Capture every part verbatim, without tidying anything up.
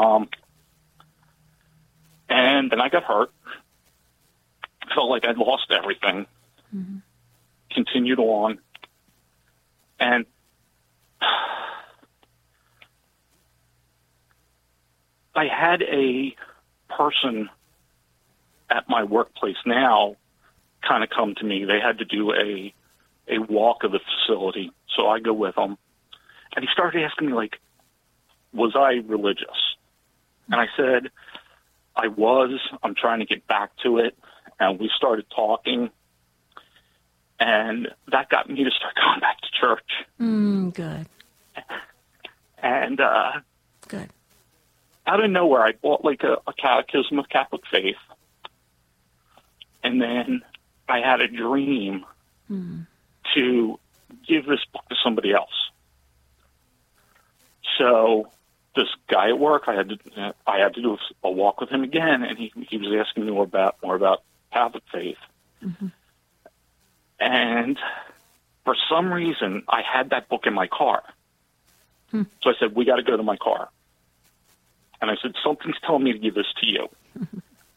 Um, and then I got hurt. Felt like I'd lost everything. Mm-hmm. Continued on. And I had a person at my workplace now kind of come to me. They had to do a a walk of the facility, so I go with them. And he started asking me, like, was I religious? And I said, I was. I'm trying to get back to it. And we started talking. And that got me to start going back to church. Mm, good. And uh, good. Out of nowhere, I bought like a, a catechism of Catholic faith. And then I had a dream mm. to give this book to somebody else. So this guy at work, I had to I had to do a walk with him again, and he he was asking me more about more about Catholic faith. Mm-hmm. And for some reason, I had that book in my car. Hmm. So I said, we got to go to my car. And I said, something's telling me to give this to you. Mm-hmm.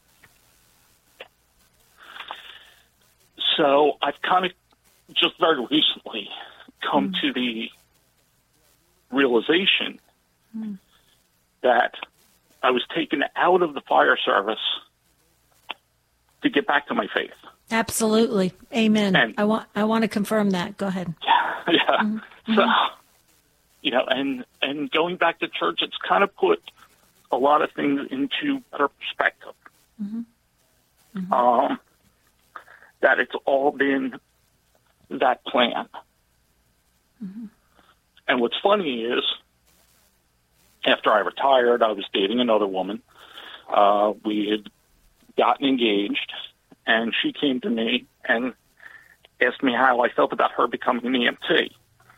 So I've kind of just very recently come mm. to the realization mm. that I was taken out of the fire service to get back to my faith. Absolutely. Amen. And, I want I want to confirm that. Go ahead. Yeah. yeah. Mm-hmm. So, you know, and, and going back to church, it's kind of put a lot of things into better perspective. Mm-hmm. Mm-hmm. Um, that it's all been that plan. Mm-hmm. And what's funny is, after I retired, I was dating another woman. Uh, we had gotten engaged, and she came to me and asked me how I felt about her becoming an E M T.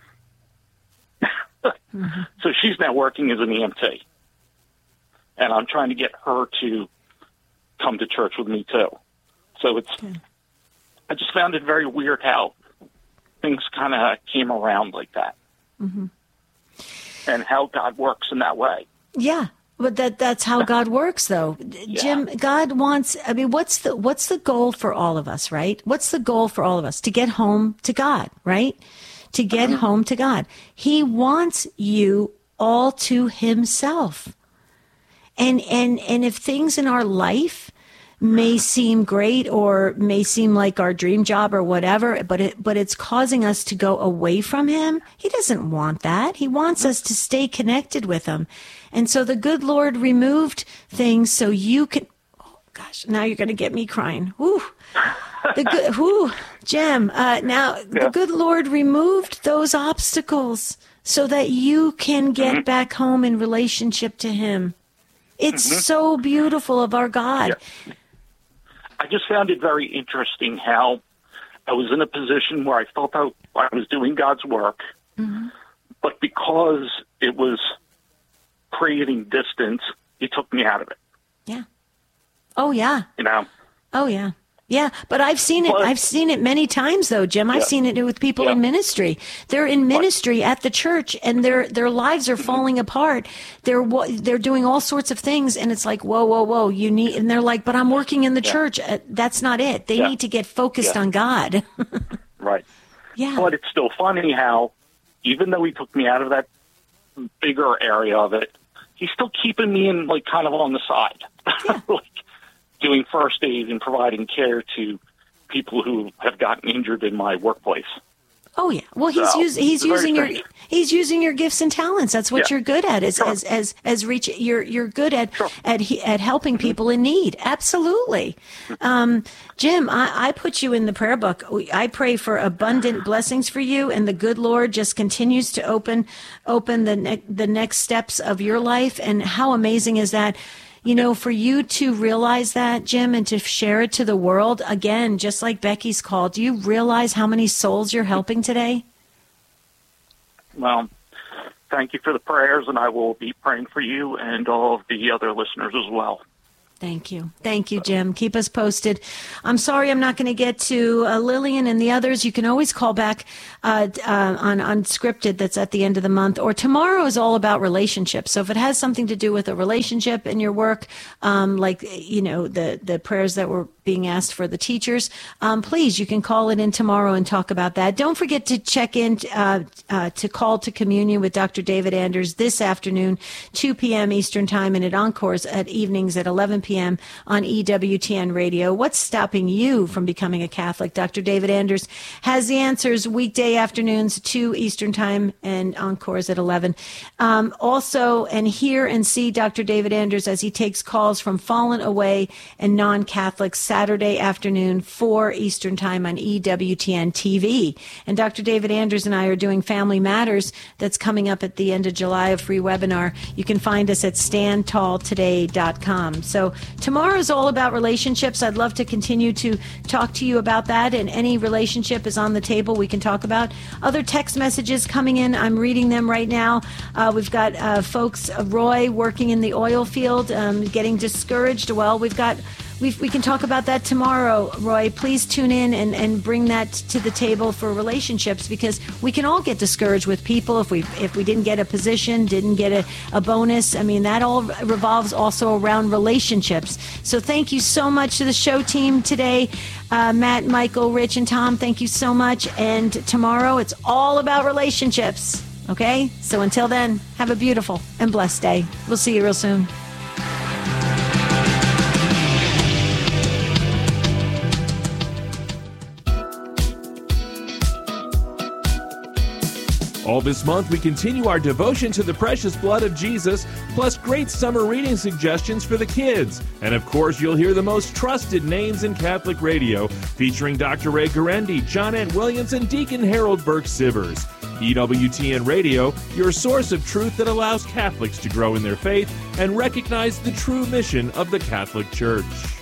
Mm-hmm. So she's now working as an E M T. And I'm trying to get her to come to church with me, too. So it's, okay. I just found it very weird how things kind of came around like that. Mm-hmm. And how God works in that way. Yeah. But that that's how God works, though. Yeah. Jim, God wants, I mean, what's the what's the goal for all of us, right? What's the goal for all of us? To get home to God, right? To get mm-hmm. home to God. He wants you all to himself. And and and if things in our life may seem great or may seem like our dream job or whatever, but it, but it's causing us to go away from him, he doesn't want that. He wants us to stay connected with him. And so the good Lord removed things so you can, oh gosh, now you're going to get me crying. Whew. The good, whew, Jim, uh, now yeah. the good Lord removed those obstacles so that you can get mm-hmm. back home in relationship to him. It's mm-hmm. so beautiful of our God. Yeah. I just found it very interesting how I was in a position where I felt I, I was doing God's work, mm-hmm. but because it was creating distance, he took me out of it. Yeah. Oh, yeah. You know? Oh, yeah. Yeah, but I've seen it. But, I've seen it many times, though, Jim. I've yeah. seen it with people yeah. in ministry. They're in ministry at the church, and their their lives are mm-hmm. falling apart. They're they're doing all sorts of things, and it's like, whoa, whoa, whoa. You need, and they're like, but I'm working in the yeah. church. Uh, that's not it. They yeah. need to get focused yeah. on God. Right. Yeah. But it's still funny how, even though he took me out of that bigger area of it, he's still keeping me in, like, kind of on the side. Yeah. like, doing first aid and providing care to people who have gotten injured in my workplace. Oh yeah, well he's so, using he's using your he's using your gifts and talents. That's what yeah. you're good at. Is sure. as as as reach you're you're good at sure. at at helping people in need. Absolutely, um, Jim. I, I put you in the prayer book. I pray for abundant blessings for you, and the good Lord just continues to open open the ne- the next steps of your life. And how amazing is that? You know, for you to realize that, Jim, and to share it to the world, again, just like Becky's call, do you realize how many souls you're helping today? Well, thank you for the prayers, and I will be praying for you and all of the other listeners as well. Thank you. Thank you, Jim. Keep us posted. I'm sorry I'm not going to get to uh, Lillian and the others. You can always call back uh, uh, on Unscripted that's at the end of the month. Or tomorrow is all about relationships. So if it has something to do with a relationship in your work, um, like, you know, the, the prayers that were being asked for the teachers, um, please, you can call it in tomorrow and talk about that. Don't forget to check in uh, uh, to Call to Communion with Doctor David Anders this afternoon, two p.m. Eastern Time, and it encores at evenings at eleven p.m. on E W T N Radio. What's stopping you from becoming a Catholic? Doctor David Anders has the answers weekday afternoons, two Eastern Time, and encores at eleven. Um, also, and hear and see Doctor David Anders as he takes calls from fallen away and non-Catholics Saturday afternoon, four Eastern Time on E W T N T V. And Doctor David Anders and I are doing Family Matters that's coming up at the end of July, a free webinar. You can find us at stand tall today dot com. So tomorrow is all about relationships. I'd love to continue to talk to you about that, and any relationship is on the table we can talk about. Other text messages coming in. I'm reading them right now. Uh, we've got uh, folks, uh, Roy, working in the oil field, um, getting discouraged. Well, we've got We we can talk about that tomorrow, Roy. Please tune in and, and bring that to the table for relationships, because we can all get discouraged with people if we if we didn't get a position, didn't get a, a bonus. I mean, that all revolves also around relationships. So thank you so much to the show team today. Uh, Matt, Michael, Rich, and Tom, thank you so much. And tomorrow, it's all about relationships. Okay? So until then, have a beautiful and blessed day. We'll see you real soon. All this month, we continue our devotion to the precious blood of Jesus, plus great summer reading suggestions for the kids. And of course, you'll hear the most trusted names in Catholic radio, featuring Doctor Ray Guarendi, John Ant Williams, and Deacon Harold Burke-Sivers. E W T N Radio, your source of truth that allows Catholics to grow in their faith and recognize the true mission of the Catholic Church.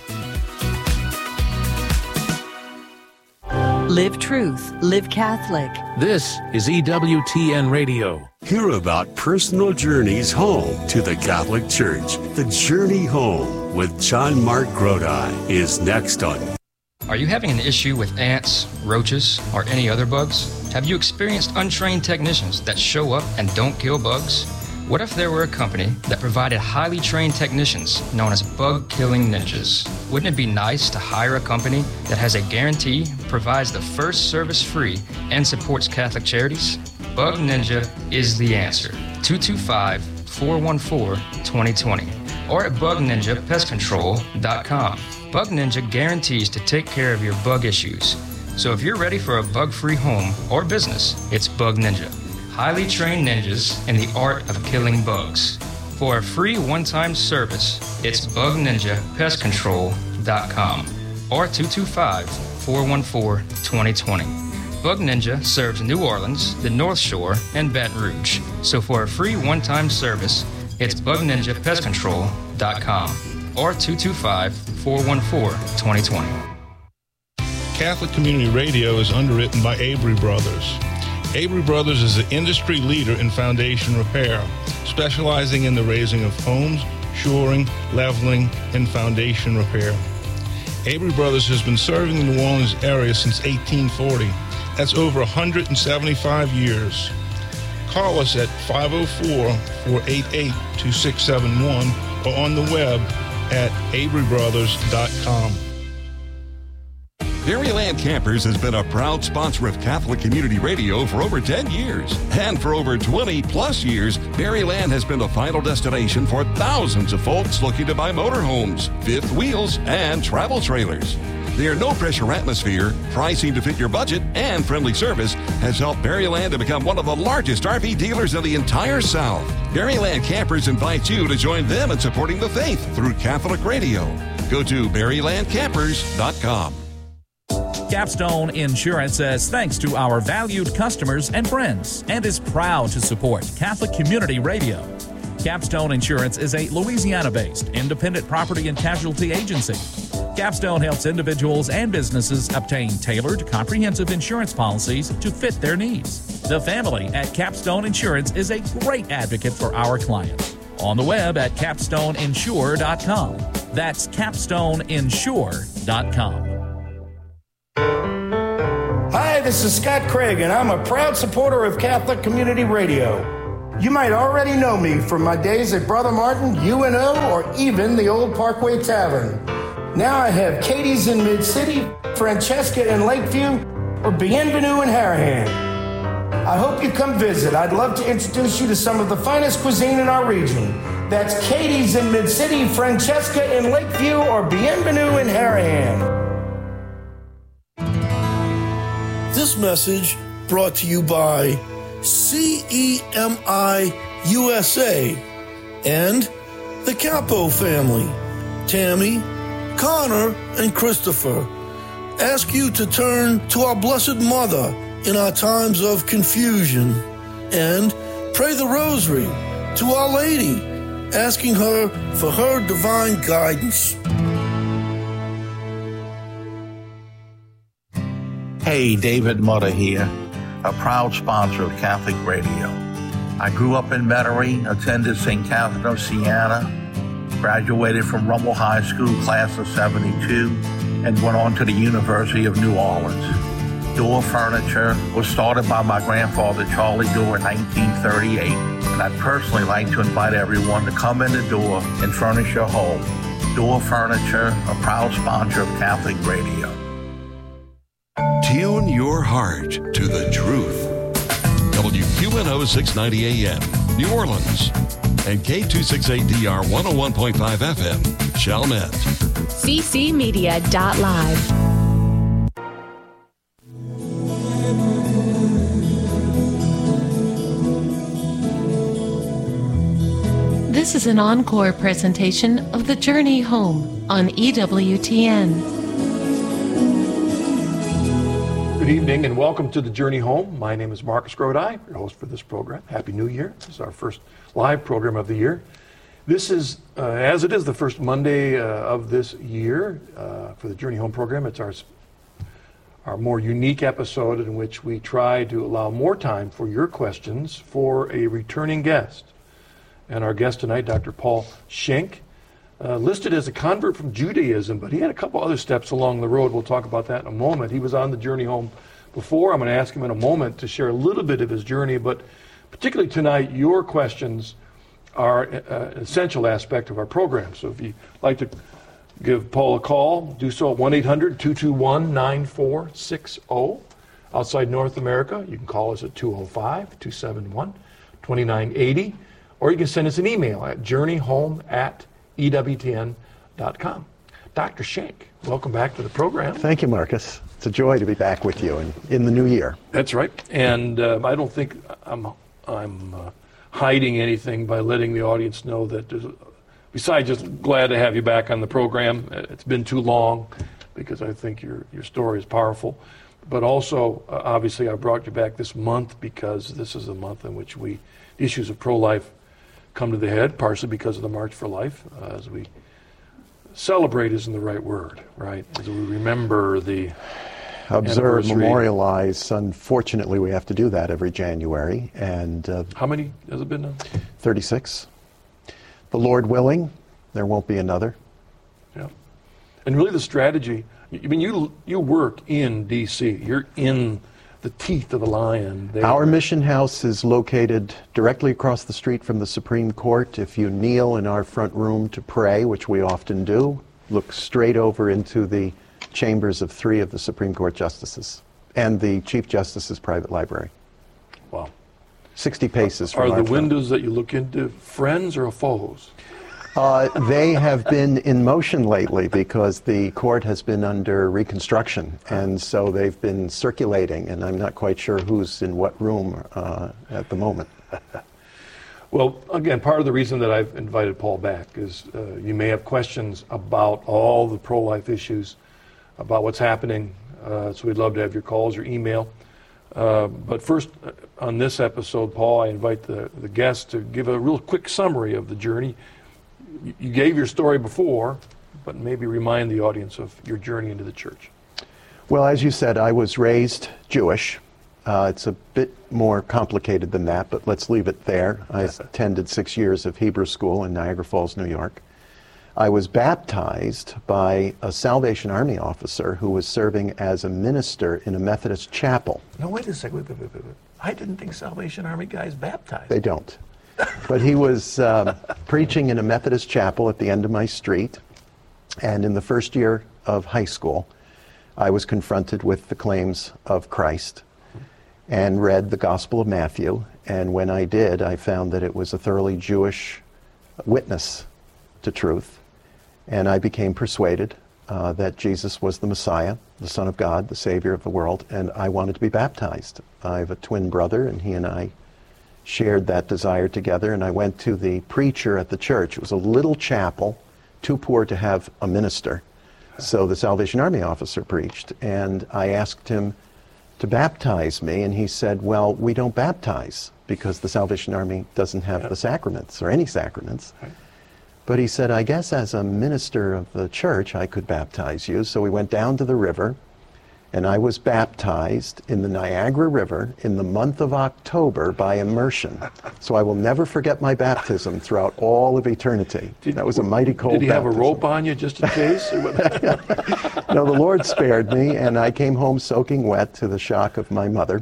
Live truth, live Catholic. This is E W T N Radio. Hear about personal journeys home to the Catholic Church. The Journey Home with John Mark Grodi is next on. Are you having an issue with ants, roaches, or any other bugs? Have you experienced untrained technicians that show up and don't kill bugs? What if there were a company that provided highly trained technicians known as bug-killing ninjas? Wouldn't it be nice to hire a company that has a guarantee, provides the first service free, and supports Catholic charities? Bug Ninja is the answer. two two five, four one four, two zero two zero or at bug ninja pest control dot com. Bug Ninja guarantees to take care of your bug issues. So if you're ready for a bug-free home or business, it's Bug Ninja. Highly trained ninjas in the art of killing bugs. For a free one-time service, it's bug ninja pest control dot com or two two five, four one four, two zero two zero. Bug Ninja serves New Orleans, the North Shore, and Baton Rouge. So for a free one-time service, it's bug ninja pest control dot com or two two five, four one four, two zero two zero. Catholic Community Radio is underwritten by Avery Brothers. Avery Brothers is the industry leader in foundation repair, specializing in the raising of homes, shoring, leveling, and foundation repair. Avery Brothers has been serving the New Orleans area since eighteen forty. That's over one hundred seventy-five years. Call us at five oh four, four eight eight, two six seven one or on the web at avery brothers dot com. Berryland Campers has been a proud sponsor of Catholic Community Radio for over ten years. And for over twenty plus years, Berryland has been the final destination for thousands of folks looking to buy motorhomes, fifth wheels, and travel trailers. Their no-pressure atmosphere, pricing to fit your budget, and friendly service has helped Berryland to become one of the largest R V dealers in the entire South. Berryland Campers invites you to join them in supporting the faith through Catholic Radio. Go to berryland campers dot com. Capstone Insurance says thanks to our valued customers and friends and is proud to support Catholic Community Radio. Capstone Insurance is a Louisiana-based independent property and casualty agency. Capstone helps individuals and businesses obtain tailored, comprehensive insurance policies to fit their needs. The family at Capstone Insurance is a great advocate for our clients. On the web at capstone insure dot com. That's capstone insure dot com. Hi, this is Scott Craig, and I'm a proud supporter of Catholic Community Radio. You might already know me from my days at Brother Martin, U N O, or even the Old Parkway Tavern. Now I have Katie's in Mid-City, Francesca in Lakeview, or Bienvenue in Harahan. I hope you come visit. I'd love to introduce you to some of the finest cuisine in our region. That's Katie's in Mid-City, Francesca in Lakeview, or Bienvenue in Harahan. This message brought to you by C E M I U S A and the Capo family, Tammy, Connor, and Christopher. Ask you to turn to our Blessed Mother in our times of confusion and pray the Rosary to Our Lady, asking her for her divine guidance. Hey, David Mutter here, a proud sponsor of Catholic Radio. I grew up in Metairie, attended Saint Catherine of Siena, graduated from Rummel High School class of seventy-two, and went on to the University of New Orleans. Door Furniture was started by my grandfather, Charlie Door, in nineteen thirty-eight, and I'd personally like to invite everyone to come in the door and furnish your home. Door Furniture, a proud sponsor of Catholic Radio. Tune your heart to the truth. W Q N O six ninety A M, New Orleans, and K two sixty-eight D R one oh one point five F M, Chalmette. C C Media dot live. This is an encore presentation of The Journey Home on E W T N. Good evening and welcome to The Journey Home. My name is Marcus Grodi, your host for this program. Happy New Year. This is our first live program of the year. This is, uh, as it is the first Monday uh, of this year uh, for the Journey Home program. It's our, our more unique episode in which we try to allow more time for your questions for a returning guest. And our guest tonight, Doctor Paul Schenk, uh, listed as a convert from Judaism, but he had a couple other steps along the road. We'll talk about that in a moment. He was on the Journey Home before. I'm going to ask him in a moment to share a little bit of his journey, but particularly tonight, your questions are an essential aspect of our program. So if you'd like to give Paul a call, do so at one eight hundred two two one nine four six zero. Outside North America, you can call us at two oh five two seven one two nine eight zero, or you can send us an email at journeyhome at E W T N dot com. Doctor Schenk, welcome back to the program. Thank you, Marcus. It's a joy to be back with you in, in the new year. That's right. And uh, I don't think I'm, I'm uh, hiding anything by letting the audience know that there's, besides just glad to have you back on the program. It's been too long because I think your, your story is powerful. But also, uh, obviously, I brought you back this month because this is a month in which we issues of pro-life come to the head, partially because of the March for Life, uh, as we celebrate isn't the right word, right? As we remember the Observe, memorialize. Unfortunately, we have to do that every January. And uh, how many has it been now? thirty-six. The Lord willing, there won't be another. Yeah. And really the strategy, I mean, you you work in D C You're in the teeth of the lion. There. Our mission house is located directly across the street from the Supreme Court. If you kneel in our front room to pray, which we often do, look straight over into the chambers of three of the Supreme Court justices and the Chief Justice's private library. Wow. sixty paces from Are our the windows that you look into friends or foes? Uh, they have been in motion lately because the court has been under reconstruction, and so they've been circulating, and I'm not quite sure who's in what room uh, at the moment. Well, again, part of the reason that I've invited Paul back is uh, you may have questions about all the pro-life issues, about what's happening, uh, so we'd love to have your calls or email. Uh, but first, uh, on this episode, Paul, I invite the, the guest to give a real quick summary of the journey. You gave your story before, but maybe remind the audience of your journey into the church. Well, as you said, I was raised Jewish. Uh, it's a bit more complicated than that, but let's leave it there. I attended six years of Hebrew school in Niagara Falls, New York. I was baptized by a Salvation Army officer who was serving as a minister in a Methodist chapel. No, wait a second. Wait, wait, wait, wait. I didn't think Salvation Army guys baptized. They don't. But he was um, preaching in a Methodist chapel at the end of my street. And in the first year of high school, I was confronted with the claims of Christ and read the Gospel of Matthew. And when I did, I found that it was a thoroughly Jewish witness to truth. And I became persuaded uh, that Jesus was the Messiah, the Son of God, the Savior of the world, and I wanted to be baptized. I have a twin brother, and he and I shared that desire together, and I went to the preacher at the church. It was a little chapel, too poor to have a minister. So the Salvation Army officer preached, and I asked him to baptize me, and he said, well, we don't baptize because the Salvation Army doesn't have yeah. the sacraments, or any sacraments. Right. But he said, I guess as a minister of the church, I could baptize you. So we went down to the river, and I was baptized in the Niagara River in the month of October by immersion. So I will never forget my baptism throughout all of eternity. Did, that was a mighty cold Did he baptism. have a rope on you just in case? No, the Lord spared me, and I came home soaking wet to the shock of my mother.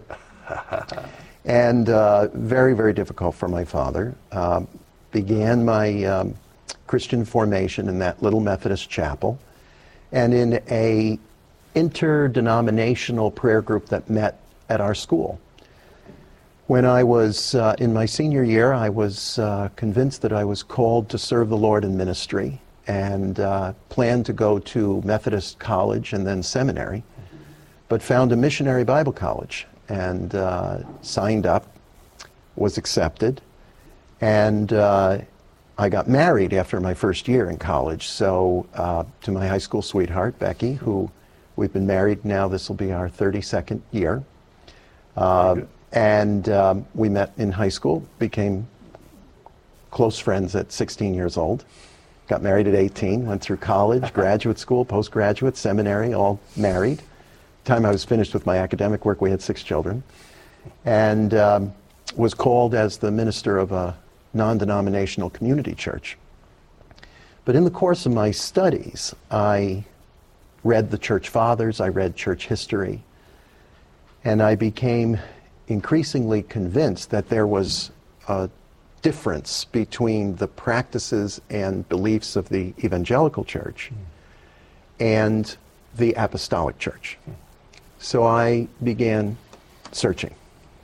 And uh, very, very difficult for my father. Uh, began my um, Christian formation in that little Methodist chapel, and in a interdenominational prayer group that met at our school. When I was uh, in my senior year, I was uh, convinced that I was called to serve the Lord in ministry, and uh, planned to go to Methodist college and then seminary, but found a missionary Bible college and uh, signed up, was accepted, and uh, I got married after my first year in college, so uh, to my high school sweetheart, Becky, who we've been married now, this will be our thirty-second year. Uh, and um, we met in high school, became close friends at sixteen years old, got married at eighteen, went through college, graduate school, postgraduate, seminary, all married. By the time I was finished with my academic work, we had six children, and um, was called as the minister of a non-denominational community church. But in the course of my studies, I read the church fathers, I read church history, and I became increasingly convinced that there was a difference between the practices and beliefs of the evangelical church mm. and the apostolic church. Mm. So I began searching,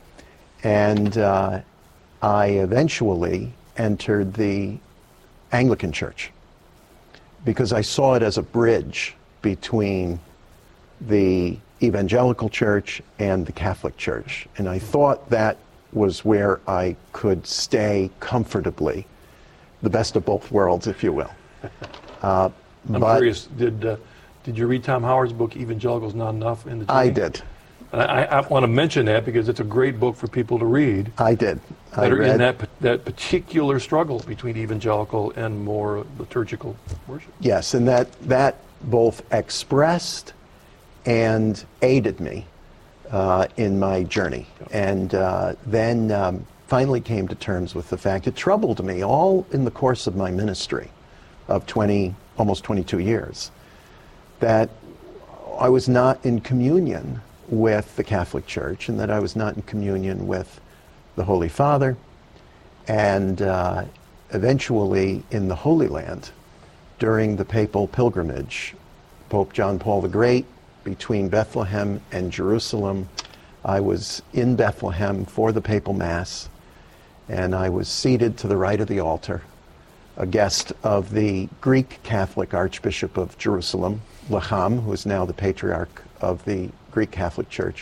and uh, I eventually entered the Anglican Church because I saw it as a bridge between the evangelical church and the Catholic Church. And I thought that was where I could stay comfortably, the best of both worlds, if you will. Uh, I'm but curious, did, uh, did you read Tom Howard's book, Evangelicals Not Enough? In the I did. And I, I want to mention that because it's a great book for people to read. I did. I that are read, in that, that particular struggle between evangelical and more liturgical worship. Yes, and that, that both expressed and aided me uh, in my journey. And uh, then um, finally came to terms with the fact it troubled me all in the course of my ministry of twenty, almost twenty-two years, that I was not in communion with the Catholic Church, and that I was not in communion with the Holy Father, and uh, eventually in the Holy Land during the papal pilgrimage, Pope John Paul the Great, between Bethlehem and Jerusalem. I was in Bethlehem for the papal Mass, and I was seated to the right of the altar, a guest of the Greek Catholic Archbishop of Jerusalem, Lacham, who is now the Patriarch of the Greek Catholic Church.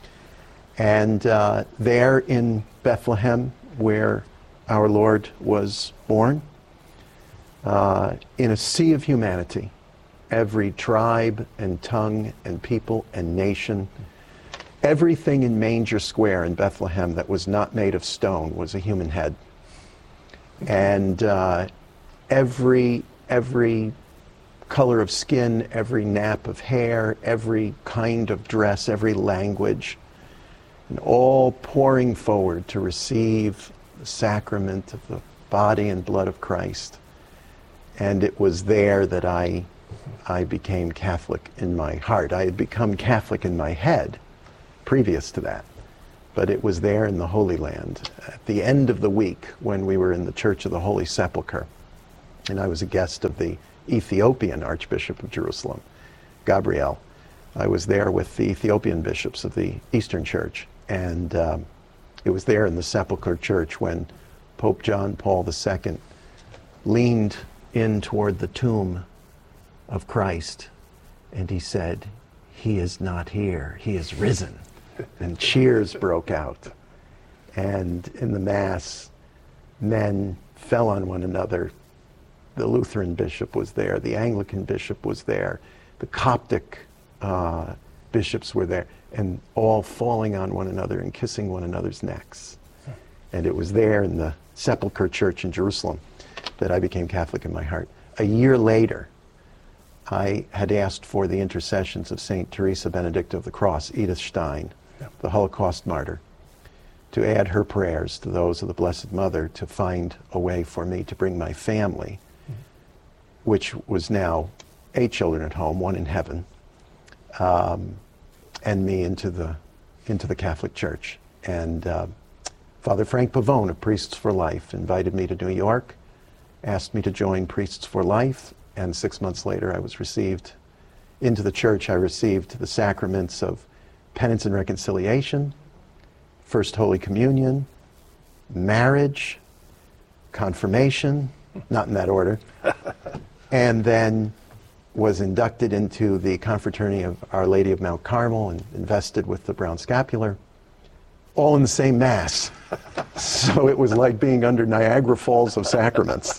And uh, there in Bethlehem, where our Lord was born, uh, in a sea of humanity, every tribe and tongue and people and nation, everything in Manger Square in Bethlehem that was not made of stone was a human head. And uh, every, every color of skin, every nap of hair, every kind of dress, every language, and all pouring forward to receive the sacrament of the body and blood of Christ. And it was there that I, I became Catholic in my heart. I had become Catholic in my head previous to that. But it was there in the Holy Land at the end of the week when we were in the Church of the Holy Sepulchre. And I was a guest of the Ethiopian Archbishop of Jerusalem, Gabriel. I was there with the Ethiopian bishops of the Eastern Church. And um, it was there in the Sepulchre Church when Pope John Paul the Second leaned in toward the tomb of Christ and he said, "He is not here, he is risen." And cheers broke out. And in the Mass, men fell on one another. The Lutheran bishop was there, the Anglican bishop was there, the Coptic uh, bishops were there, and all falling on one another and kissing one another's necks. And it was there in the Sepulchre Church in Jerusalem that I became Catholic in my heart. A year later, I had asked for the intercessions of Saint Teresa Benedicta of the Cross, Edith Stein, yeah. the Holocaust martyr, to add her prayers to those of the Blessed Mother to find a way for me to bring my family, mm-hmm. which was now eight children at home, one in heaven, um, and me into the into the Catholic Church. And uh, Father Frank Pavone of Priests for Life invited me to New York, asked me to join Priests for Life, and six months later I was received into the church. I received the sacraments of penance and reconciliation, First Holy Communion, marriage, confirmation, not in that order, and then was inducted into the Confraternity of Our Lady of Mount Carmel and invested with the Brown Scapular, all in the same Mass. So it was like being under Niagara Falls of sacraments.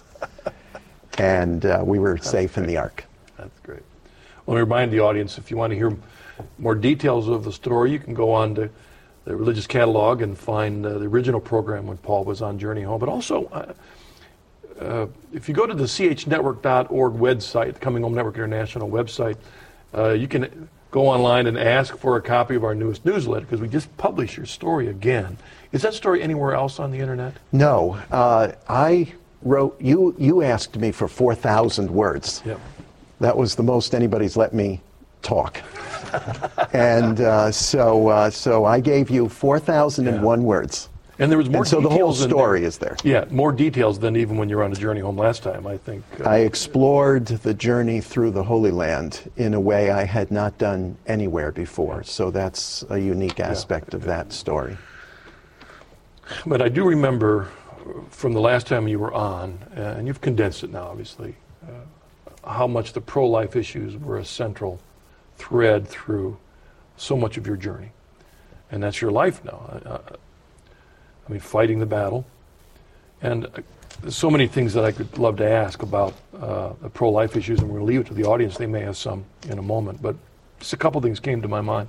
And uh, we were That's safe great. in the Ark. That's great. Well, let me remind the audience, if you want to hear more details of the story, you can go on to the Religious Catalog and find uh, the original program when Paul was on Journey Home. But also, uh, uh, if you go to the C H network dot org website, the Coming Home Network International website, uh, you can go online and ask for a copy of our newest newsletter, because we just published your story again. Is that story anywhere else on the internet? No. Uh, I wrote, you, you asked me for four thousand words. Yep. That was the most anybody's let me talk. and uh, so uh, so I gave you four thousand one yeah. words. And there was more and so details the whole story there. is there. Yeah, more details than even when you were on a Journey Home last time, I think. Uh, I explored the journey through the Holy Land in a way I had not done anywhere before. So that's a unique aspect yeah. of that story. But I do remember from the last time you were on, uh, and you've condensed it now, obviously, uh, how much the pro-life issues were a central thread through so much of your journey. And that's your life now. Uh, I mean, fighting the battle. And uh, there's so many things that I could love to ask about uh, the pro-life issues, and we're going to leave it to the audience. They may have some in a moment. But just a couple things came to my mind.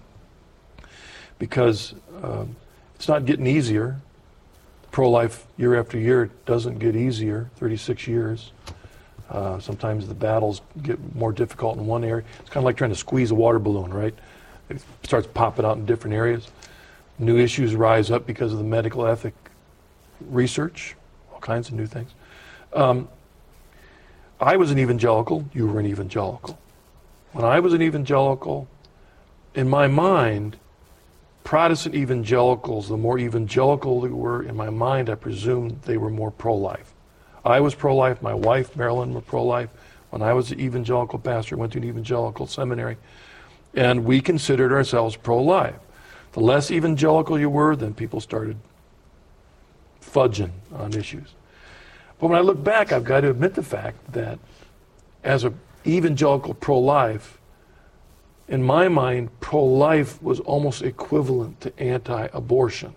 Because um, it's not getting easier. Pro-life, year after year, it doesn't get easier, thirty-six years. Uh, sometimes the battles get more difficult in one area. It's kind of like trying to squeeze a water balloon, right? It starts popping out in different areas. New issues rise up because of the medical ethic research, all kinds of new things. Um, I was an evangelical, you were an evangelical. When I was an evangelical, in my mind, Protestant evangelicals, the more evangelical they were, in my mind, I presumed they were more pro-life. I was pro-life, my wife, Marilyn, were pro-life. When I was an evangelical pastor, went to an evangelical seminary, and we considered ourselves pro-life. The less evangelical you were, then people started fudging on issues. But when I look back, I've got to admit the fact that as an evangelical pro-life, in my mind, pro-life was almost equivalent to anti-abortion.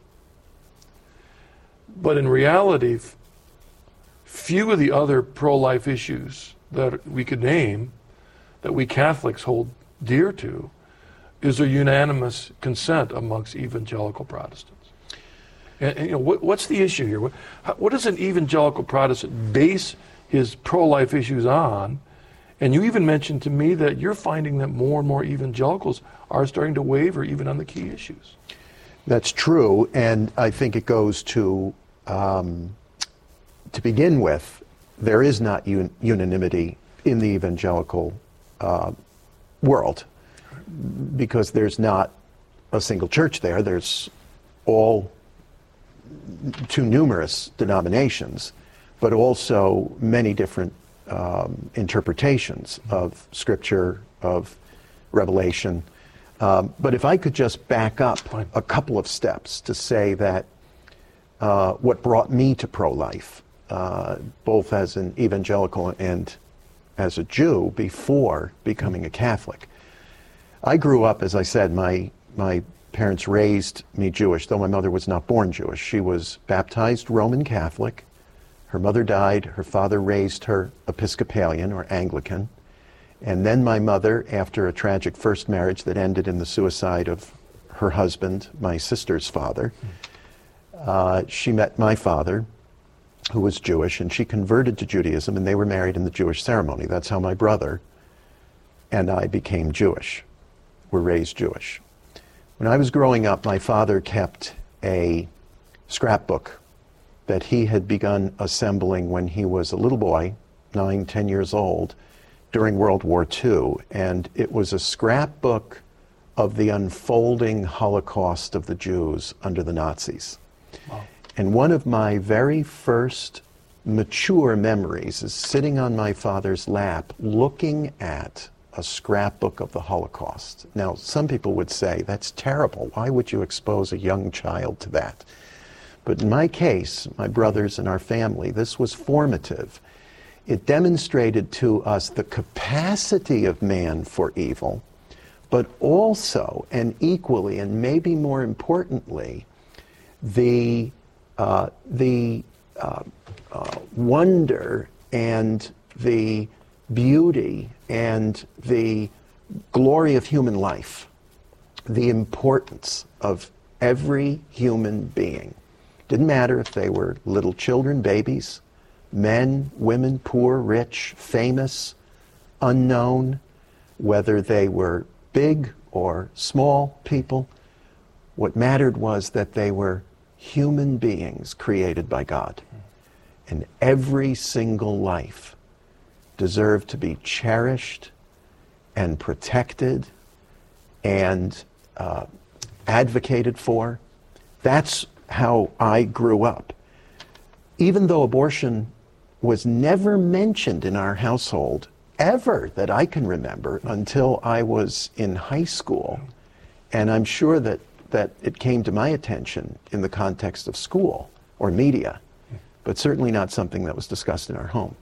But in reality, few of the other pro-life issues that we could name, that we Catholics hold dear to, is a unanimous consent amongst evangelical Protestants. And, and you know, what, what's the issue here? What, how, what does an evangelical Protestant base his pro-life issues on? And you even mentioned to me that you're finding that more and more evangelicals are starting to waver even on the key issues. That's true, and I think it goes to, um, to begin with, there is not un- unanimity in the evangelical uh, world, because there's not a single church there. There's all too numerous denominations, but also many different um, interpretations of Scripture, of Revelation. Um, but if I could just back up a couple of steps to say that uh, what brought me to pro-life, uh, both as an evangelical and as a Jew before becoming a Catholic. I grew up, as I said, my my parents raised me Jewish, though my mother was not born Jewish. She was baptized Roman Catholic. Her mother died. Her father raised her Episcopalian or Anglican. And then my mother, after a tragic first marriage that ended in the suicide of her husband, my sister's father, uh, she met my father, who was Jewish, and she converted to Judaism, and they were married in the Jewish ceremony. That's how my brother and I became Jewish, were raised Jewish. When I was growing up, my father kept a scrapbook that he had begun assembling when he was a little boy, nine, ten years old, during World War Two. And it was a scrapbook of the unfolding Holocaust of the Jews under the Nazis. Wow. And one of my very first mature memories is sitting on my father's lap looking at a scrapbook of the Holocaust. Now, some people would say, that's terrible. Why would you expose a young child to that? But in my case, my brothers and our family, this was formative. It demonstrated to us the capacity of man for evil, but also, and equally, and maybe more importantly, the, uh, the uh, uh, wonder and the beauty and the glory of human life, the importance of every human being. Didn't matter if they were little children, babies, men, women, poor, rich, famous, unknown, whether they were big or small people. What mattered was that they were human beings created by God. And every single life deserved to be cherished and protected and uh, advocated for. That's how I grew up. Even though abortion was never mentioned in our household, ever that I can remember, until I was in high school. And I'm sure that, that it came to my attention in the context of school or media, but certainly not something that was discussed in our home.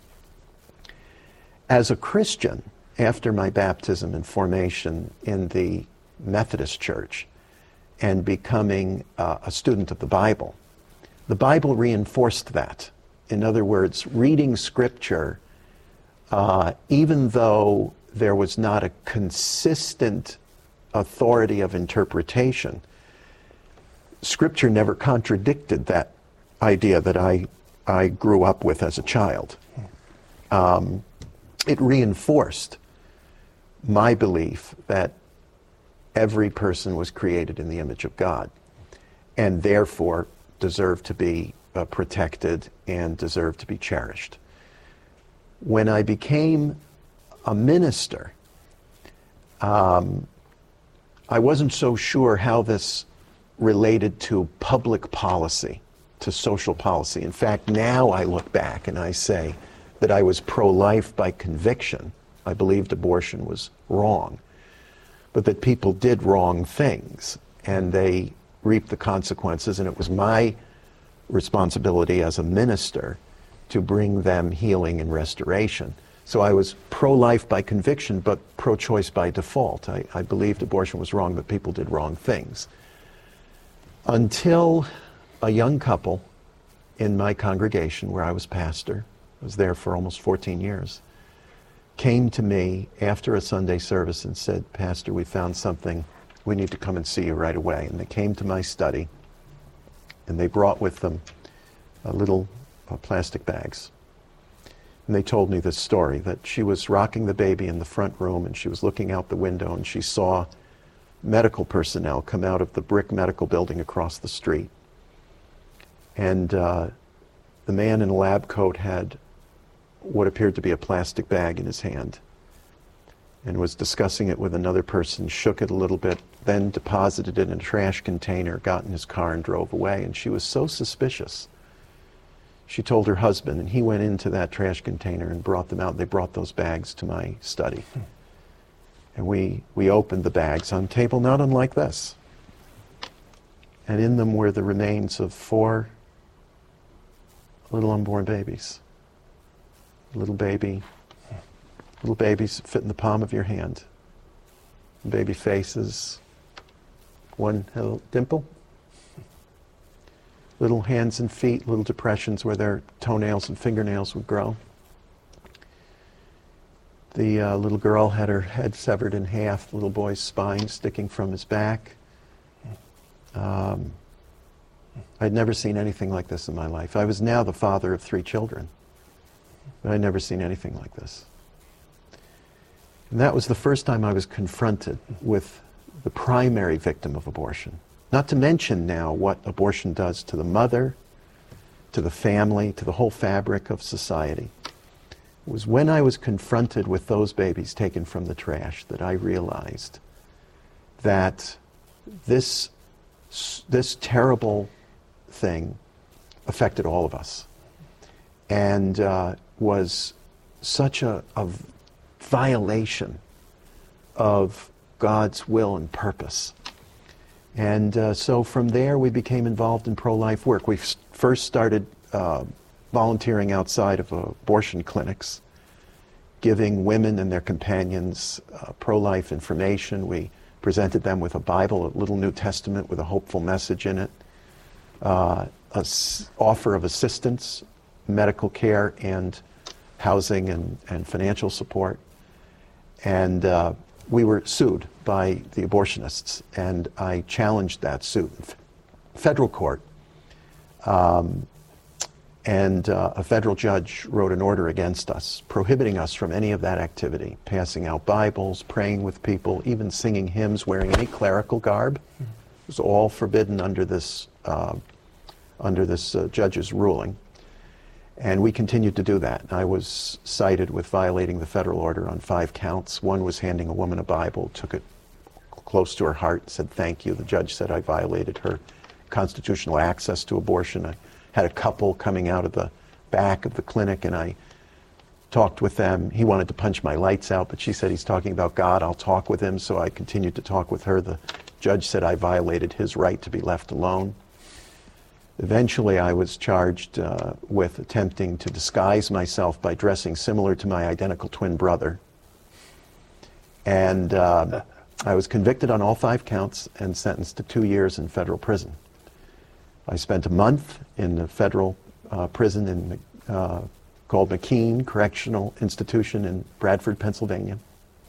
As a Christian, after my baptism and formation in the Methodist Church and becoming uh, a student of the Bible, the Bible reinforced that. In other words, reading Scripture, uh, even though there was not a consistent authority of interpretation, Scripture never contradicted that idea that I, I grew up with as a child. Um, it reinforced my belief that every person was created in the image of God and therefore deserved to be uh, protected and deserved to be cherished. When I became a minister, um, I wasn't so sure how this related to public policy, to social policy. In fact, now I look back and I say that I was pro-life by conviction. I believed abortion was wrong, but that people did wrong things and they reaped the consequences, and it was my responsibility as a minister to bring them healing and restoration. So I was pro-life by conviction, but pro-choice by default. I, I believed abortion was wrong, but people did wrong things. Until a young couple in my congregation where I was pastor, I was there for almost fourteen years, came to me after a Sunday service and said, "Pastor, we found something. We need to come and see you right away." And they came to my study, and they brought with them a little uh, plastic bags. And they told me this story, that she was rocking the baby in the front room, and she was looking out the window, and she saw medical personnel come out of the brick medical building across the street. And uh, the man in a lab coat had what appeared to be a plastic bag in his hand and was discussing it with another person, shook it a little bit, then deposited it in a trash container, got in his car and drove away. And she was so suspicious. She told her husband, and he went into that trash container and brought them out. They brought those bags to my study. Hmm. And we, we opened the bags on a table not unlike this. And in them were the remains of four little unborn babies. Little baby, little babies fit in the palm of your hand. Baby faces, one little dimple. Little hands and feet, little depressions where their toenails and fingernails would grow. The uh, little girl had her head severed in half, the little boy's spine sticking from his back. Um, I'd never seen anything like this in my life. I was now the father of three children, but I'd never seen anything like this. And that was the first time I was confronted with the primary victim of abortion. Not to mention now what abortion does to the mother, to the family, to the whole fabric of society. It was when I was confronted with those babies taken from the trash that I realized that this, this terrible thing affected all of us and uh, was such a, a violation of God's will and purpose. And uh, so from there we became involved in pro-life work. We f- first started uh, volunteering outside of abortion clinics, giving women and their companions uh, pro-life information. We presented them with a Bible, a little New Testament with a hopeful message in it, uh, an s- offer of assistance, medical care, and housing and, and financial support. And uh, we were sued by the abortionists, and I challenged that suit in federal court. Um, and uh, a federal judge wrote an order against us, prohibiting us from any of that activity, passing out Bibles, praying with people, even singing hymns, wearing any clerical garb. It was all forbidden under this, uh, under this uh, judge's ruling. And we continued to do that. I was cited with violating the federal order on five counts. One was handing a woman a Bible, took it close to her heart, said thank you. The judge said I violated her constitutional access to abortion. I had a couple coming out of the back of the clinic, and I talked with them. He wanted to punch my lights out, but she said he's talking about God. I'll talk with him. So I continued to talk with her. The judge said I violated his right to be left alone. Eventually, I was charged uh, with attempting to disguise myself by dressing similar to my identical twin brother. And uh, I was convicted on all five counts and sentenced to two years in federal prison. I spent a month in the federal uh, prison in, uh, called McKean Correctional Institution in Bradford, Pennsylvania,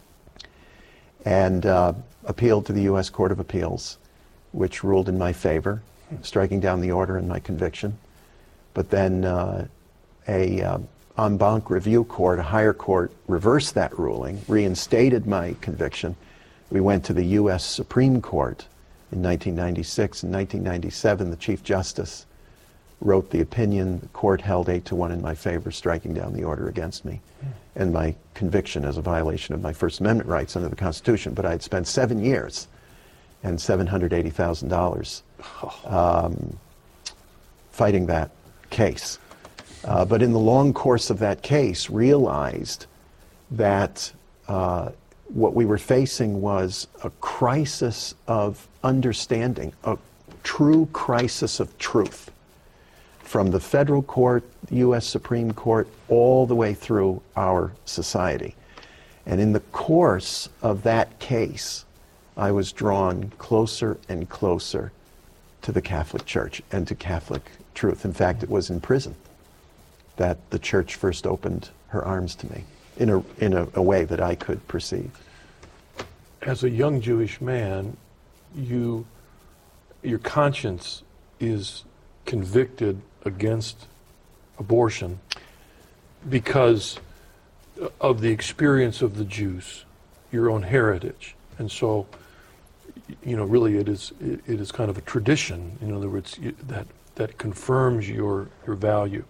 and uh, appealed to the U S Court of Appeals, which ruled in my favor, striking down the order and my conviction. But then uh, a uh, en banc review court, a higher court, reversed that ruling, reinstated my conviction. We went to the U S Supreme Court in nineteen ninety-six. In nineteen ninety-seven, the Chief Justice wrote the opinion. The court held eight to one in my favor, striking down the order against me and my conviction as a violation of my First Amendment rights under the Constitution. But I had spent seven years and seven hundred eighty thousand dollars um, fighting that case. Uh, but in the long course of that case, realized that uh, what we were facing was a crisis of understanding, a true crisis of truth, from the federal court, the U S Supreme Court, all the way through our society. And in the course of that case, I was drawn closer and closer to the Catholic Church and to Catholic truth. In fact, it was in prison that the church first opened her arms to me in a, in a, a way that I could perceive. As a young Jewish man, you, your conscience is convicted against abortion because of the experience of the Jews, your own heritage. And so, you know, really it is it is kind of a tradition, in other words, that that confirms your your value.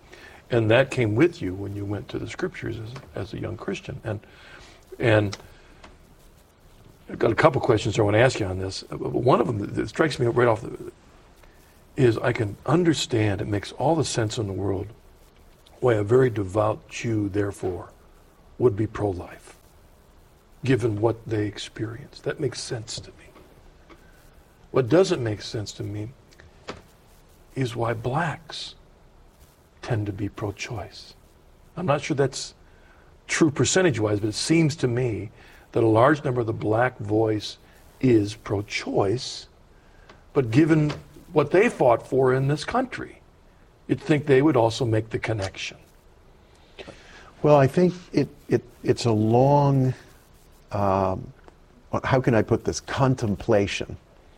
And that came with you when you went to the scriptures as, as a young Christian. And and I've got a couple questions I want to ask you on this. One of them that strikes me right off the, is I can understand, it makes all the sense in the world, why a very devout Jew, therefore, would be pro-life, given what they experienced. That makes sense to me. What doesn't make sense to me is why blacks tend to be pro-choice. I'm not sure that's true percentage-wise, but it seems to me that a large number of the black voice is pro-choice, but given what they fought for in this country, you'd think they would also make the connection. Well, I think it, it it's a long, um, how can I put this, contemplation.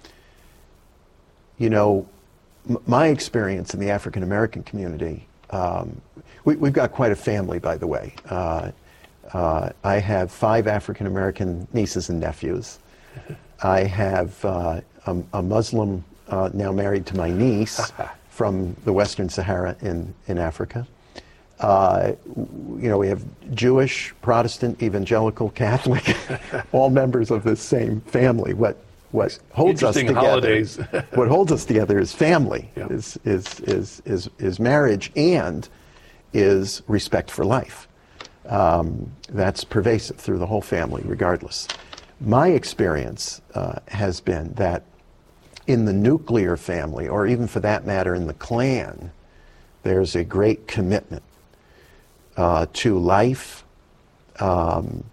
You know, m- my experience in the African American community, um, we, we've got quite a family, by the way. Uh, uh, I have five African American nieces and nephews. I have uh, a, a Muslim uh, now married to my niece from the Western Sahara in, in Africa. Uh, you know, we have Jewish, Protestant, evangelical, Catholic, all members of this same family. What what holds us together? Holidays. What holds us together is family, yeah. is, is is is is marriage, and is respect for life. Um, that's pervasive through the whole family, regardless. My experience uh, has been that in the nuclear family, or even for that matter in the clan, there's a great commitment Uh, to life. Um,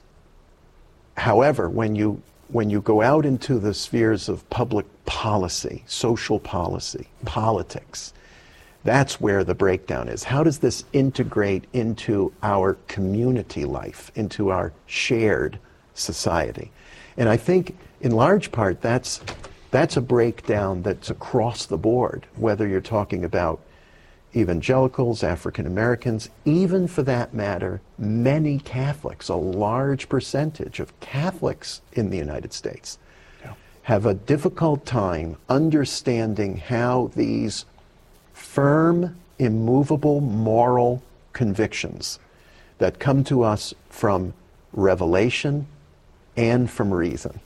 however, when you when you go out into the spheres of public policy, social policy, politics, that's where the breakdown is. How does this integrate into our community life, into our shared society? And I think in large part that's that's a breakdown that's across the board, whether you're talking about evangelicals, African Americans, even for that matter, many Catholics, a large percentage of Catholics in the United States, yeah. have a difficult time understanding how these firm, immovable moral convictions that come to us from revelation and from reason,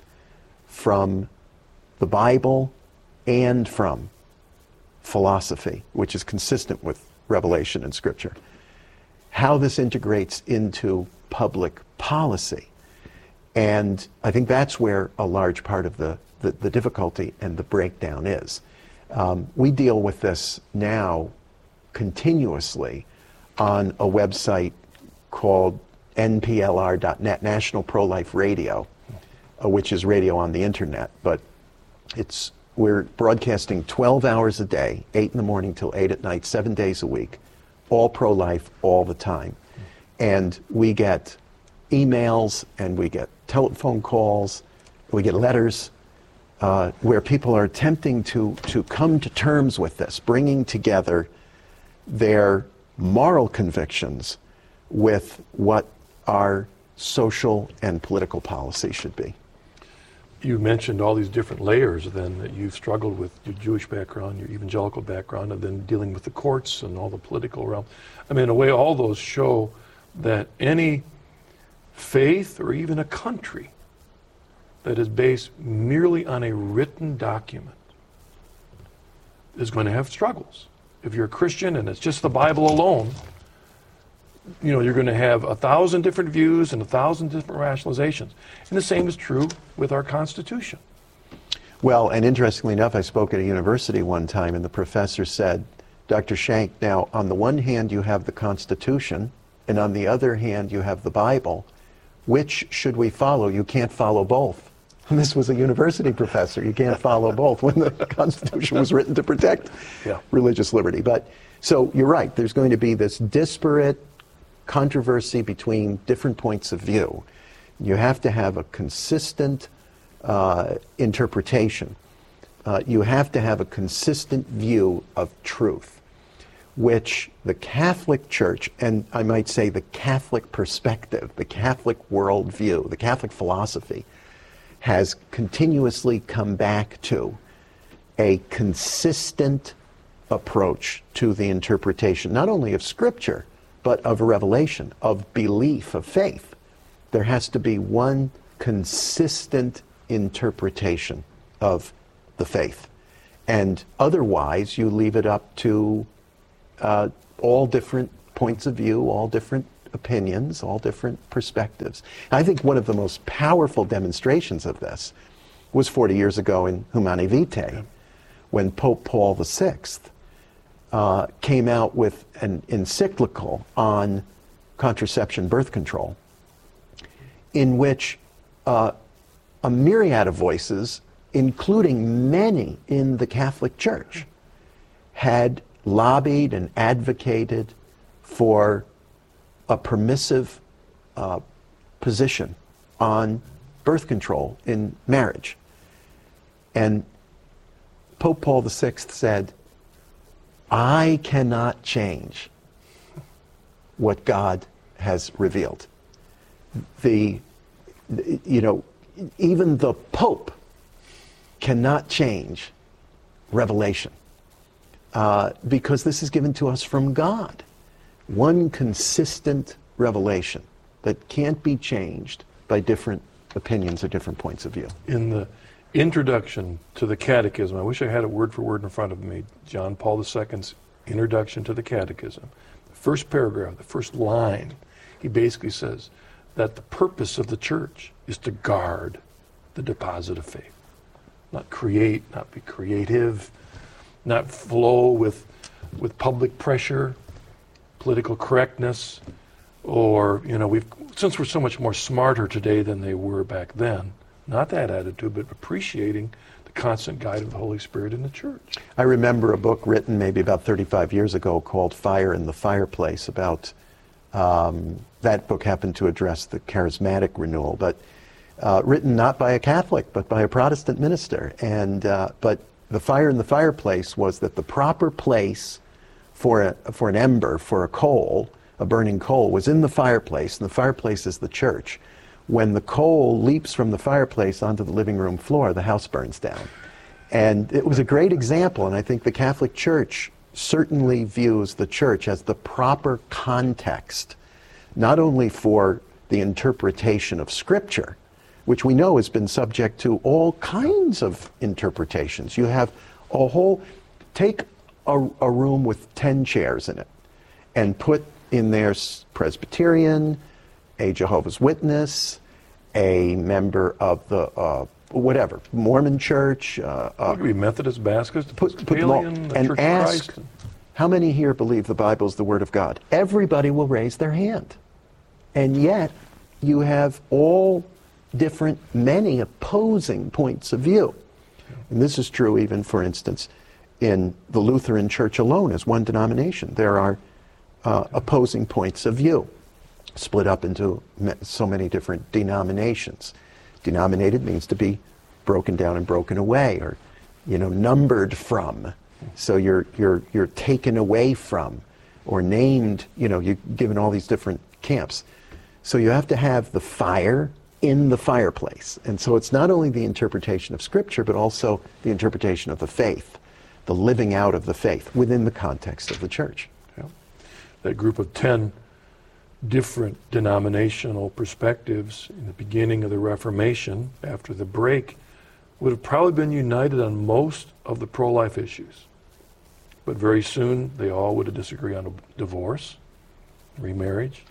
from the Bible and from philosophy, which is consistent with revelation and scripture, how this integrates into public policy. And I think that's where a large part of the, the, the difficulty and the breakdown is. Um, we deal with this now continuously on a website called N P L R dot net, National Pro-Life Radio, uh, which is radio on the internet, but it's we're broadcasting twelve hours a day, eight in the morning till eight at night, seven days a week, all pro-life, all the time. And we get emails and we get telephone calls, we get letters uh, where people are attempting to, to come to terms with this, bringing together their moral convictions with what our social and political policy should be. You mentioned all these different layers then that you've struggled with, your Jewish background, your evangelical background, and then dealing with the courts and all the political realm. I mean, in a way, all those show that any faith or even a country that is based merely on a written document is going to have struggles. If you're a Christian and it's just the Bible alone, you know, you're going to have a thousand different views and a thousand different rationalizations. And the same is true with our Constitution. Well, and interestingly enough, I spoke at a university one time and the professor said, Doctor Shank, now on the one hand you have the Constitution and on the other hand you have the Bible. Which should we follow? You can't follow both. And this was a university professor. You can't follow both when the Constitution was written to protect yeah. religious liberty. But so you're right, there's going to be this disparate controversy between different points of view. You have to have a consistent uh, interpretation. Uh, you have to have a consistent view of truth, which the Catholic Church, and I might say the Catholic perspective, the Catholic worldview, the Catholic philosophy, has continuously come back to a consistent approach to the interpretation, not only of Scripture, but of revelation, of belief, of faith. There has to be one consistent interpretation of the faith. And otherwise, you leave it up to uh, all different points of view, all different opinions, all different perspectives. I think one of the most powerful demonstrations of this was forty years ago in Humanae Vitae, yeah. when Pope Paul the Sixth uh, came out with an encyclical on contraception, birth control, in which uh, a myriad of voices, including many in the Catholic Church, had lobbied and advocated for a permissive uh, position on birth control in marriage. And Pope Paul the Sixth said, I cannot change what God has revealed. The, you know, even the Pope cannot change revelation uh, because this is given to us from God. One consistent revelation that can't be changed by different opinions or different points of view. In the introduction to the Catechism, I wish I had it word for word in front of me, John Paul the Second's Introduction to the Catechism, the first paragraph, the first line, he basically says that the purpose of the church is to guard the deposit of faith. Not create, not be creative, not flow with, with public pressure, political correctness, or, you know, we've, since we're so much more smarter today than they were back then, not that attitude, but appreciating the constant guide of the Holy Spirit in the church. I remember a book written maybe about thirty-five years ago called Fire in the Fireplace about, um, that book happened to address the charismatic renewal, but uh, written not by a Catholic, but by a Protestant minister. And, uh, but the fire in the fireplace was that the proper place for a, for an ember, for a coal, a burning coal, was in the fireplace, and the fireplace is the church. When the coal leaps from the fireplace onto the living room floor, the house burns down. And it was a great example, and I think the Catholic Church certainly views the church as the proper context, not only for the interpretation of Scripture, which we know has been subject to all kinds of interpretations. You have a whole, take a, a room with ten chairs in it, and put in there Presbyterian, a Jehovah's Witness, a member of the, uh, whatever, Mormon Church. Uh, uh, it could be Methodist, Baptist, put, put them all, the and Church ask, of Christ. How many here believe the Bible is the Word of God? Everybody will raise their hand. And yet, you have all different, many opposing points of view. And this is true even, for instance, in the Lutheran Church alone as one denomination. There are uh, opposing points of view, split up into so many different denominations. Denominated means to be broken down and broken away, or, you know, numbered from. So you're you're you're taken away from, or named. You know, you're given all these different camps. So you have to have the fire in the fireplace, and so it's not only the interpretation of Scripture, but also the interpretation of the faith, the living out of the faith within the context of the church. Yeah. That group of ten different denominational perspectives in the beginning of the Reformation, after the break, would have probably been united on most of the pro-life issues. But very soon, they all would have disagreed on divorce, remarriage.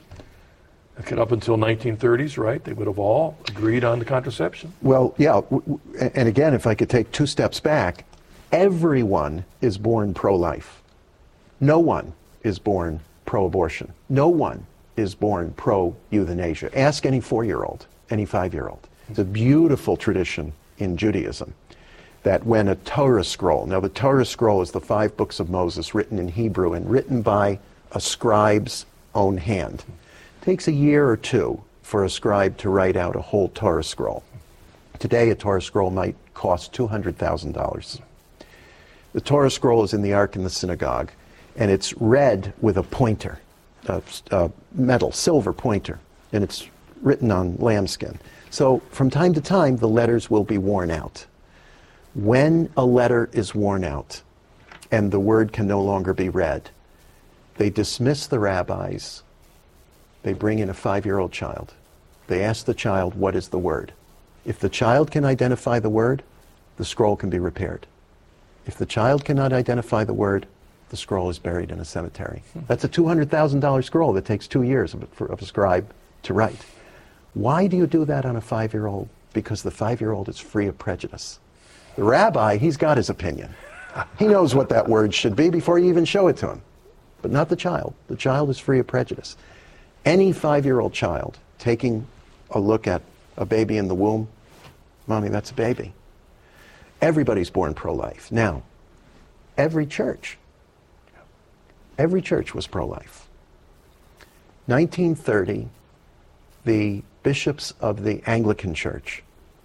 Up until nineteen thirties, right? They would have all agreed on the contraception. Well, yeah, and again, if I could take two steps back, everyone is born pro-life. No one is born pro-abortion. No one is born pro-euthanasia. Ask any four-year-old, any five-year-old. It's a beautiful tradition in Judaism that when a Torah scroll, now the Torah scroll is the five books of Moses written in Hebrew and written by a scribe's own hand. It takes a year or two for a scribe to write out a whole Torah scroll. Today a Torah scroll might cost two hundred thousand dollars. The Torah scroll is in the Ark in the synagogue, and it's read with a pointer. A, a metal, silver pointer, and it's written on lambskin. So from time to time, the letters will be worn out. When a letter is worn out, and the word can no longer be read. They dismiss the rabbis. They bring in a five-year-old child. They ask the child, what is the word? If the child can identify the word, the scroll can be repaired. If the child cannot identify the word, the scroll is buried in a cemetery. That's a two hundred thousand dollars scroll that takes two years of, for, of a scribe to write. Why do you do that on a five-year-old? Because the five-year-old is free of prejudice. The rabbi, he's got his opinion. He knows what that word should be before you even show it to him. But not the child. The child is free of prejudice. Any five-year-old child taking a look at a baby in the womb, Mommy, that's a baby. Everybody's born pro-life. Now, every church, every church was pro-life. nineteen thirty, the bishops of the Anglican Church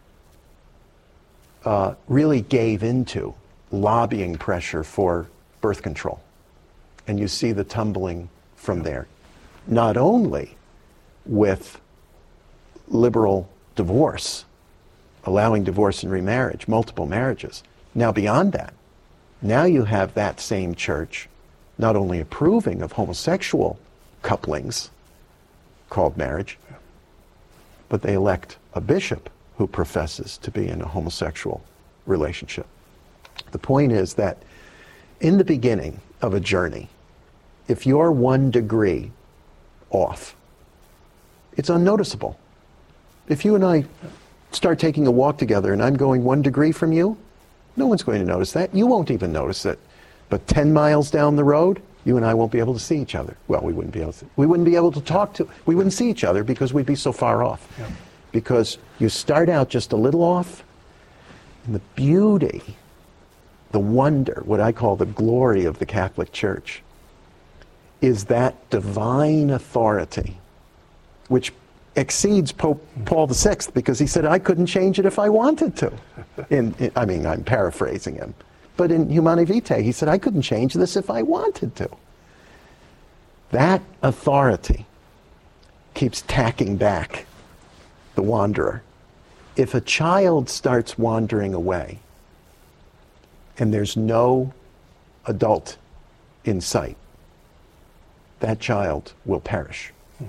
uh, really gave into lobbying pressure for birth control. And you see the tumbling from there. Not only with liberal divorce, allowing divorce and remarriage, multiple marriages. Now beyond that, now you have that same church not only approving of homosexual couplings called marriage, but they elect a bishop who professes to be in a homosexual relationship. The point is that in the beginning of a journey, if you're one degree off, it's unnoticeable. If you and I start taking a walk together and I'm going one degree from you, no one's going to notice that. You won't even notice it. But ten miles down the road, you and I won't be able to see each other. Well, we wouldn't be able to. We wouldn't be able to talk to. We wouldn't see each other because we'd be so far off. Yeah. Because you start out just a little off, and the beauty, the wonder, what I call the glory of the Catholic Church, is that divine authority, which exceeds Pope Paul the Sixth, because he said, I couldn't change it if I wanted to. In, in, I mean, I'm paraphrasing him. But in Humanae Vitae, he said, I couldn't change this if I wanted to. That authority keeps tacking back the wanderer. If a child starts wandering away and there's no adult in sight, that child will perish.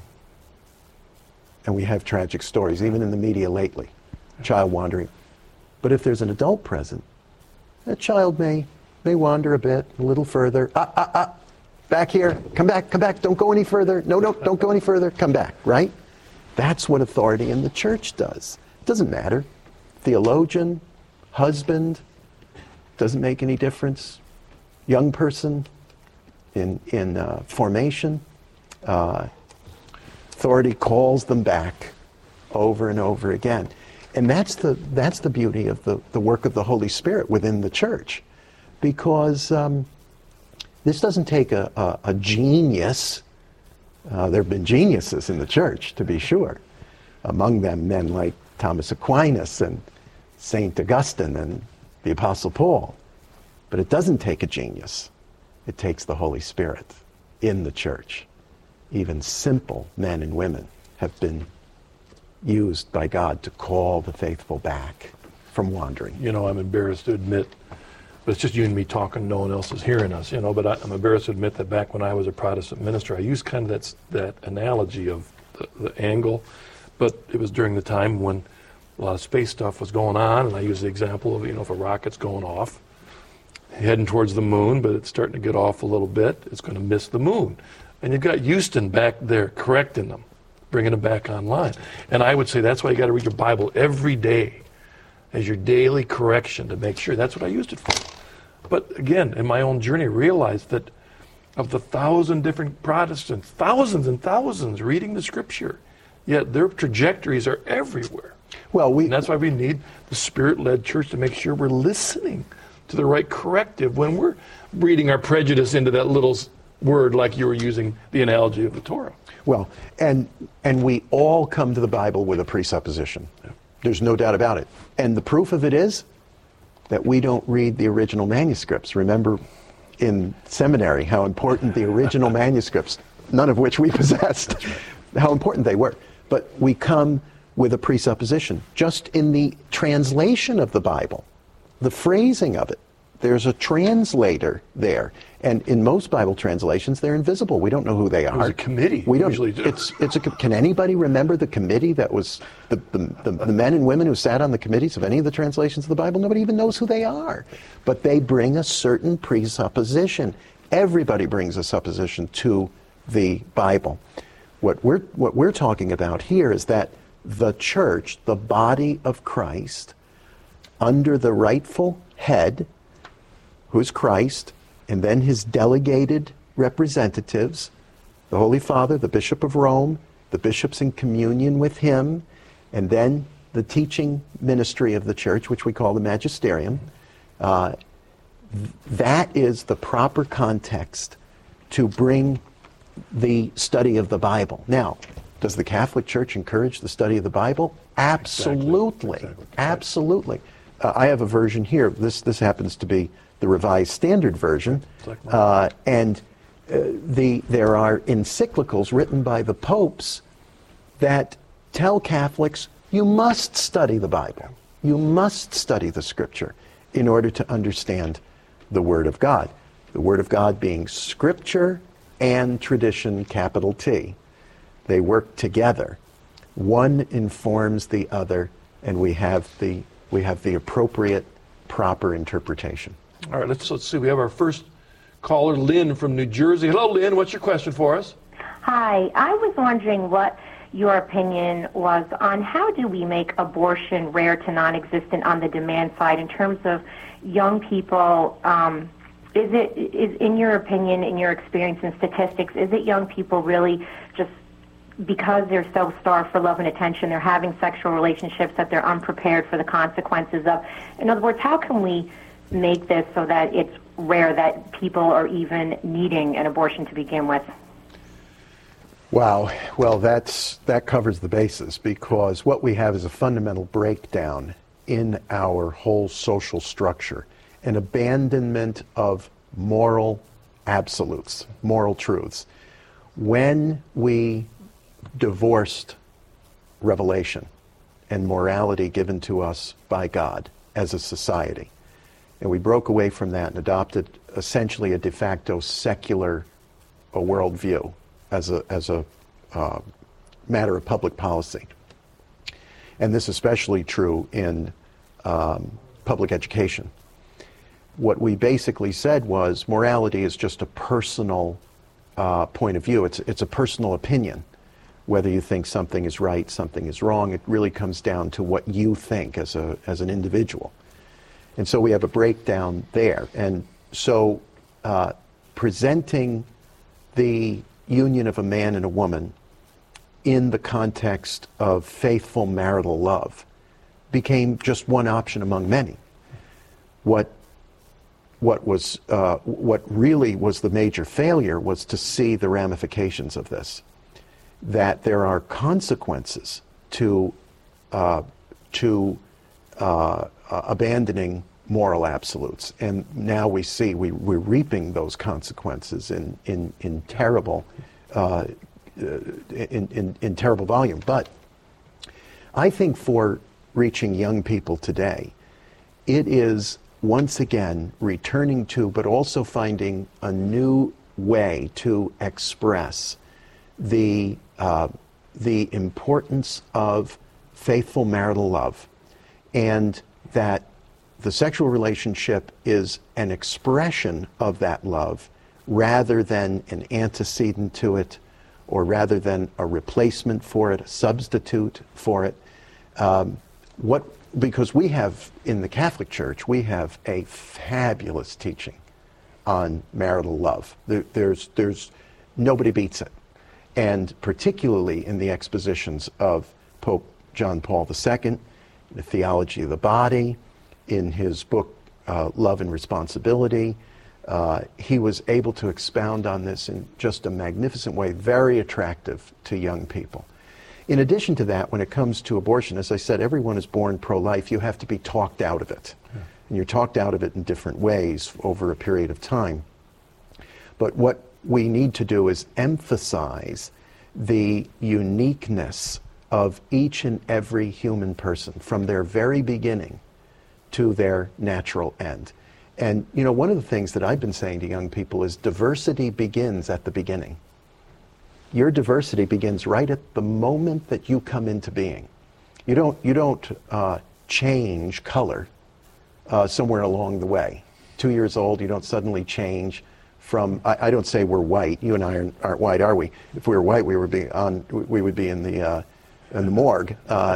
And we have tragic stories, even in the media lately, child wandering. But if there's an adult present, that child may may wander a bit, a little further. Ah, ah, ah, back here, come back, come back, don't go any further. No, no, don't go any further, come back, right? That's what authority in the church does. It doesn't matter. Theologian, husband, doesn't make any difference. Young person in, in uh, formation, uh, authority calls them back over and over again. And that's the, that's the beauty of the, the work of the Holy Spirit within the church. Because um, this doesn't take a, a, a genius. Uh, there have been geniuses in the church, to be sure. Among them, men like Thomas Aquinas and Saint Augustine and the Apostle Paul. But it doesn't take a genius. It takes the Holy Spirit in the church. Even simple men and women have been used by God to call the faithful back from wandering. You know, I'm embarrassed to admit, but it's just you and me talking, no one else is hearing us, you know, but I, I'm embarrassed to admit that back when I was a Protestant minister, I used kind of that, that analogy of the, the angle, but it was during the time when a lot of space stuff was going on, and I used the example of, you know, if a rocket's going off, heading towards the moon, but it's starting to get off a little bit, it's going to miss the moon. And you've got Houston back there correcting them, bringing them back online. And I would say that's why you got to read your Bible every day as your daily correction to make sure. That's what I used it for. But again, in my own journey, I realized that of the thousand different Protestants, thousands and thousands reading the Scripture, yet their trajectories are everywhere. Well, we, and that's why we need the Spirit-led church to make sure we're listening to the right corrective when we're reading our prejudice into that little word, like you were using the analogy of the Torah. Well, and and we all come to the Bible with a presupposition. Yeah. There's no doubt about it. And the proof of it is that we don't read the original manuscripts. Remember in seminary how important the original manuscripts, none of which we possessed, how important they were. But we come with a presupposition. Just in the translation of the Bible, the phrasing of it, there's a translator there. And in most Bible translations, they're invisible. We don't know who they are. There's a committee. We don't usually do. It's it's a. Can anybody remember the committee that was the, the the the men and women who sat on the committees of any of the translations of the Bible? Nobody even knows who they are. But they bring a certain presupposition. Everybody brings a supposition to the Bible. What we're what we're talking about here is that the church, the body of Christ, under the rightful head, who is Christ, and then his delegated representatives, the Holy Father, the Bishop of Rome, the bishops in communion with him, and then the teaching ministry of the church, which we call the magisterium. Uh, th- that is the proper context to bring the study of the Bible. Now, does the Catholic Church encourage the study of the Bible? Absolutely. Exactly. Exactly. Absolutely. Uh, I have a version here. This, this happens to be the Revised Standard Version, uh, and uh, the there are encyclicals written by the popes that tell Catholics, you must study the Bible. You must study the Scripture in order to understand the Word of God. The Word of God being Scripture and tradition, capital T. They work together. One informs the other, and we have the we have the appropriate, proper interpretation. All right, let's let's see. We have our first caller, Lynn from New Jersey. Hello, Lynn. What's your question for us? Hi. I was wondering what your opinion was on how do we make abortion rare to non-existent on the demand side in terms of young people. Um, is it is in your opinion, in your experience and statistics, is it young people really just because they're so starved for love and attention, they're having sexual relationships that they're unprepared for the consequences of? In other words, how can we make this so that it's rare that people are even needing an abortion to begin with? Wow. Well, that's that covers the bases, because what we have is a fundamental breakdown in our whole social structure, an abandonment of moral absolutes, moral truths. When we divorced revelation and morality given to us by God as a society, and we broke away from that and adopted essentially a de facto secular a worldview as a as a uh, matter of public policy. And this is especially true in um, public education. What we basically said was morality is just a personal uh, point of view. It's it's a personal opinion. Whether you think something is right, something is wrong, it really comes down to what you think as a as an individual. And so we have a breakdown there. And so uh, presenting the union of a man and a woman in the context of faithful marital love became just one option among many. What what was uh, what really was the major failure was to see the ramifications of this, that there are consequences to uh, to uh, uh, abandoning moral absolutes, and now we see we, we're reaping those consequences in in in terrible uh, in, in in terrible volume. But I think for reaching young people today, it is once again returning to, but also finding a new way to express the uh, the importance of faithful marital love, and that the sexual relationship is an expression of that love rather than an antecedent to it, or rather than a replacement for it, a substitute for it. Um, what because we have in the Catholic Church, we have a fabulous teaching on marital love. There, there's there's nobody beats it. And particularly in the expositions of Pope John Paul the Second, the Theology of the Body, in his book, uh, Love and Responsibility, uh, he was able to expound on this in just a magnificent way, very attractive to young people. In addition to that, when it comes to abortion, as I said, everyone is born pro-life. You have to be talked out of it. Yeah. And you're talked out of it in different ways over a period of time. But what we need to do is emphasize the uniqueness of each and every human person from their very beginning to their natural end. And, you know, one of the things that I've been saying to young people is diversity begins at the beginning. Your diversity begins right at the moment that you come into being. You don't, you don't uh, change color uh, somewhere along the way. Two years old, you don't suddenly change from, I, I don't say we're white. You and I aren't, aren't white, are we? If we were white, we would be on, we would be in the, uh, in the morgue. Uh,